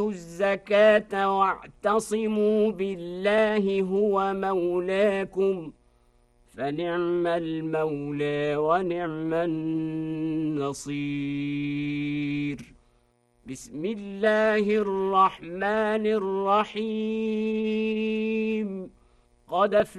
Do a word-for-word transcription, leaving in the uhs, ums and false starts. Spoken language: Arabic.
الزكاة واعتصموا بالله هو مولاكم فنعم المولى ونعم النصير. بسم الله الرحمن الرحيم. قد